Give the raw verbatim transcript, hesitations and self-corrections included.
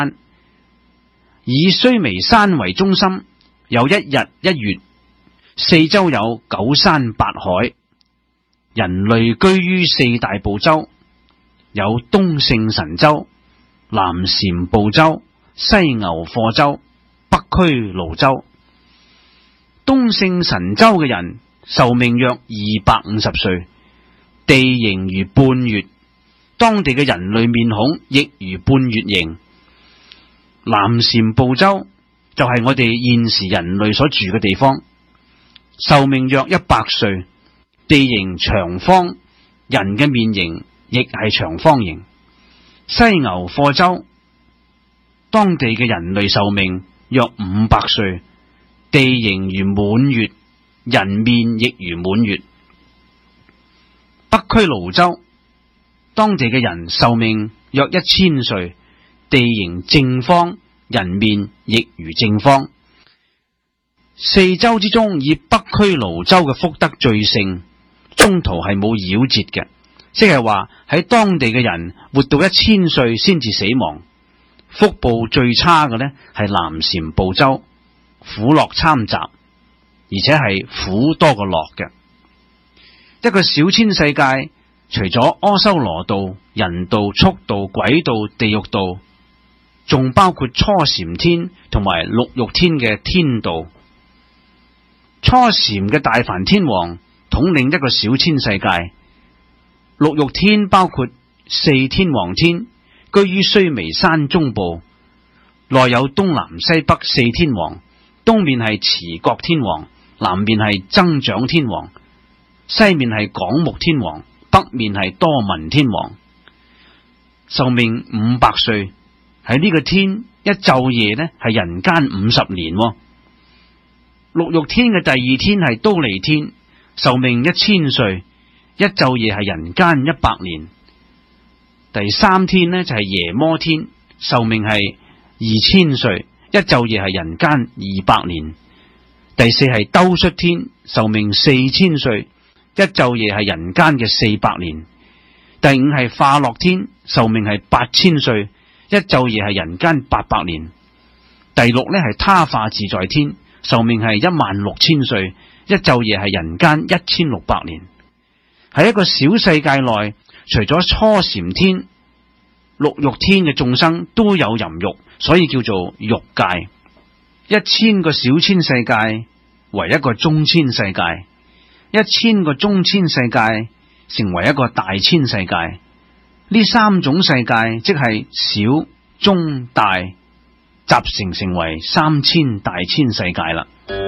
以須彌山為中心，有一日一月，四周有九山八海，人類居於四大部洲，有東勝神洲、南贍部洲、西牛貨洲、北俱盧洲。東勝神洲嘅人壽命約二百五十歲，地形如半月，當地嘅人類面孔亦如半月形。南贍部洲就係我哋現時人類所住嘅地方，壽命約一百歲，地形長方，人嘅面型亦係長方形。西牛貨洲當地嘅人類壽命約五百歲，地形如滿月，人面亦如滿月。北俱盧洲當地嘅人壽命約一千歲，地形正方，人面亦如正方。四洲之中，以北俱盧洲嘅福德最盛，中途係冇夭折嘅，即係話喺當地嘅人活到一千歲先至死亡。福報最差嘅呢係南贍部洲，苦樂參雜，而且係苦多過樂嘅一個小千世界。除咗阿修羅道、人道、畜道、鬼道、地獄道，仲包括初禪天同埋六欲天嘅天道。初禪嘅大梵天王統領一個小千世界，六欲天包括四天王天，居於須彌山中部，內有東南西北四天王，東面係持國天王，南面係增長天王，西面係廣目天王，北面係多聞天王。壽命五百歲，喺呢個天一晝夜呢係人間五十年。六欲天嘅第二天係忉利天，壽命一千歲，一晝夜係人間一百年。第三天呢就係耶摩天，壽命係二千歲，一晝夜係人間二百年。第四係兜率天，壽命四千歲，一晝夜係人間嘅四百年。第五係化樂天，壽命係八千歲，一晝夜係人間八百年。第六呢係他化自在天，壽命係一萬六千歲，一晝夜係人間一千六百年。喺一個小世界內，除咗初禪天、六欲天嘅眾生都有淫欲，所以叫做欲界。一千個小千世界為一個中千世界，一千個中千世界成為一個大千世界。呢三種世界即係小、中、大，集成成為三千大千世界啦。